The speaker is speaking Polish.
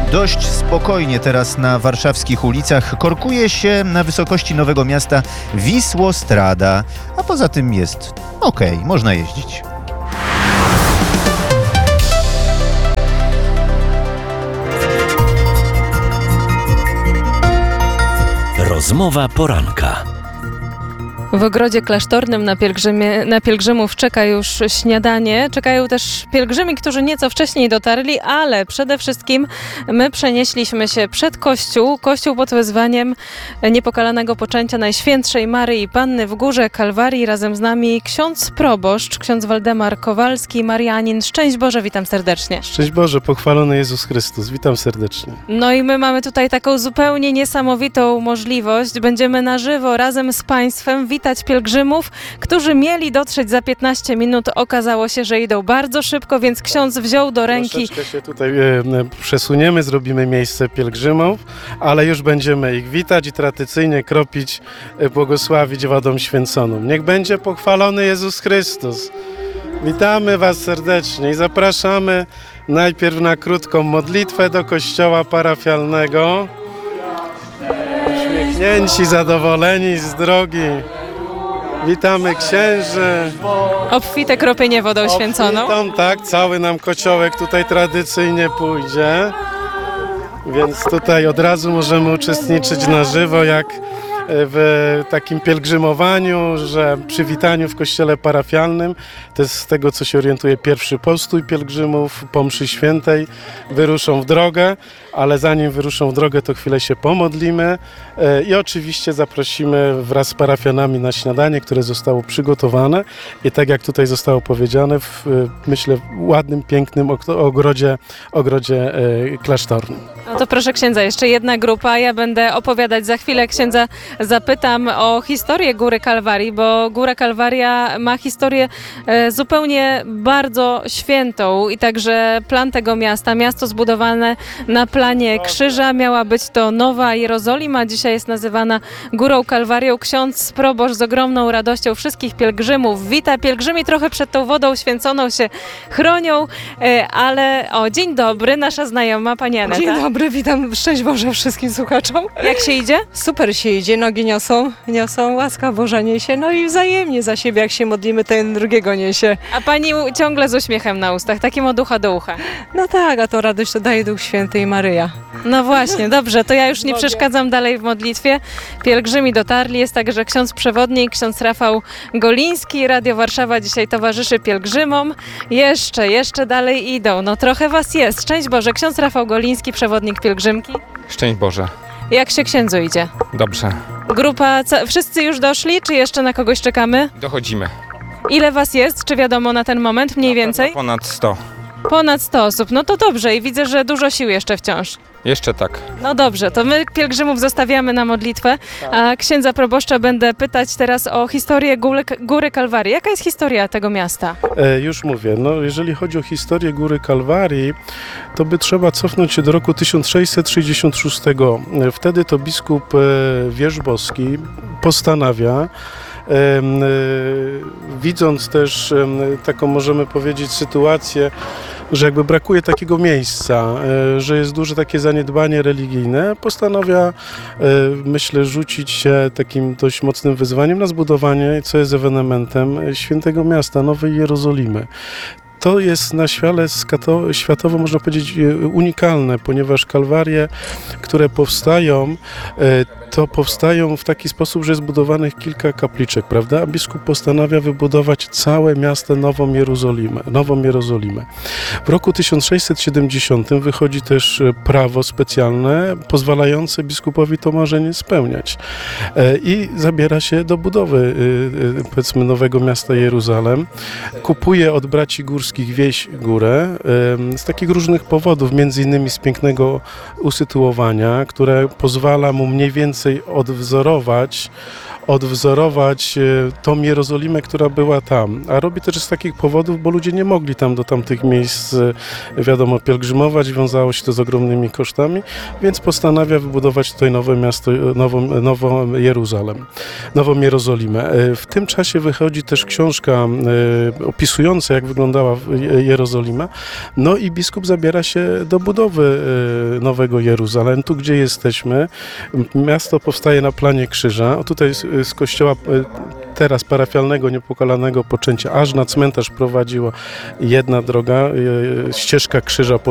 Dość spokojnie teraz na warszawskich ulicach. Korkuje się na wysokości Nowego Miasta Wisłostrada, a poza tym jest okej, można jeździć. Rozmowa poranka. W ogrodzie klasztornym na pielgrzymów czeka już śniadanie. Czekają też pielgrzymi, którzy nieco wcześniej dotarli, ale przede wszystkim my przenieśliśmy się przed kościół pod wezwaniem Niepokalanego Poczęcia Najświętszej Maryi Panny w Górze Kalwarii. Razem z nami ksiądz proboszcz, ksiądz Waldemar Kowalski, Marianin. Szczęść Boże, witam serdecznie. Szczęść Boże, pochwalony Jezus Chrystus. Witam serdecznie. No i my mamy tutaj taką zupełnie niesamowitą możliwość. Będziemy na żywo razem z Państwem witać pielgrzymów, którzy mieli dotrzeć za 15 minut. Okazało się, że idą bardzo szybko, więc ksiądz wziął do ręki. Troszeczkę się tutaj przesuniemy, zrobimy miejsce pielgrzymów, ale już będziemy ich witać i tradycyjnie kropić, błogosławić wodą święconą. Niech będzie pochwalony Jezus Chrystus. Witamy Was serdecznie i zapraszamy najpierw na krótką modlitwę do kościoła parafialnego. Uśmiechnięci, zadowoleni z drogi. Witamy księży. Obfite kropienie wodą święconą. Obfitą, tak, cały nam kociołek tutaj tradycyjnie pójdzie. Więc tutaj od razu możemy uczestniczyć na żywo, jak w takim pielgrzymowaniu, że przywitaniu w kościele parafialnym. To jest z tego, co się orientuje, pierwszy postój pielgrzymów po mszy świętej. Wyruszą w drogę, ale zanim wyruszą w drogę, to chwilę się pomodlimy i oczywiście zaprosimy wraz z parafianami na śniadanie, które zostało przygotowane i tak jak tutaj zostało powiedziane, w, myślę, ładnym, pięknym ogrodzie klasztornym. No to proszę księdza, jeszcze jedna grupa. Ja będę opowiadać za chwilę. Księdza zapytam o historię Góry Kalwarii, bo Góra Kalwaria ma historię zupełnie bardzo świętą i także plan tego miasta, miasto zbudowane na planie krzyża, miała być to Nowa Jerozolima, dzisiaj jest nazywana Górą Kalwarią. Ksiądz proboszcz z ogromną radością wszystkich pielgrzymów wita. Pielgrzymi trochę przed tą wodą święconą się chronią, ale dzień dobry, nasza znajoma pani Aneta. Dzień dobry, witam, szczęść Boże wszystkim słuchaczom. Jak się idzie? Super się idzie, nogi niosą, łaska Boża niesie, no i wzajemnie za siebie, jak się modlimy, ten drugiego niesie. A pani ciągle z uśmiechem na ustach, takim od ucha do ucha. No tak, a to radość to daje Duch Święty i Maryja. No właśnie, dobrze, to ja już nie przeszkadzam dalej w modlitwie. Pielgrzymi dotarli, jest także ksiądz przewodnik, ksiądz Rafał Goliński. Radio Warszawa dzisiaj towarzyszy pielgrzymom. Jeszcze dalej idą, no trochę was jest. Szczęść Boże, ksiądz Rafał Goliński, przewodnik pielgrzymki. Szczęść Boże. Jak się księdzu idzie? Dobrze. Grupa, wszyscy już doszli, czy jeszcze na kogoś czekamy? Dochodzimy. Ile was jest, czy wiadomo na ten moment, mniej więcej? Ponad 100. Ponad 100 osób, no to dobrze i widzę, że dużo sił jeszcze wciąż. Jeszcze tak. No dobrze, to my pielgrzymów zostawiamy na modlitwę, a księdza proboszcza będę pytać teraz o historię Góry Kalwarii. Jaka jest historia tego miasta? Już mówię, no jeżeli chodzi o historię Góry Kalwarii, to by trzeba cofnąć się do roku 1666. Wtedy to biskup Wierzbowski postanawia, widząc też taką, możemy powiedzieć, sytuację, że jakby brakuje takiego miejsca, że jest duże takie zaniedbanie religijne, postanawia, myślę, rzucić się takim dość mocnym wyzwaniem na zbudowanie, co jest ewenementem, świętego miasta, Nowej Jerozolimy. To jest na światowo, można powiedzieć, unikalne, ponieważ kalwarie, które powstają, to powstają w taki sposób, że jest budowanych kilka kapliczek, prawda? A biskup postanawia wybudować całe miasto Nową Jerozolimę. W roku 1670 wychodzi też prawo specjalne, pozwalające biskupowi to marzenie spełniać. I zabiera się do budowy, powiedzmy, nowego miasta Jeruzalem. Kupuje od braci górskich wieś górę z takich różnych powodów, między innymi z pięknego usytuowania, które pozwala mu mniej więcej odwzorować odwzorować tą Jerozolimę, która była tam. A robi też z takich powodów, bo ludzie nie mogli tam do tamtych miejsc, wiadomo, pielgrzymować, wiązało się to z ogromnymi kosztami, więc postanawia wybudować tutaj nowe miasto, nową Jerozolimę. W tym czasie wychodzi też książka opisująca, jak wyglądała Jerozolima, no i biskup zabiera się do budowy nowego Jeruzalem, tu gdzie jesteśmy. Miasto powstaje na planie krzyża. O, tutaj z kościoła teraz parafialnego, niepokalanego poczęcia, aż na cmentarz prowadziła jedna droga, ścieżka krzyża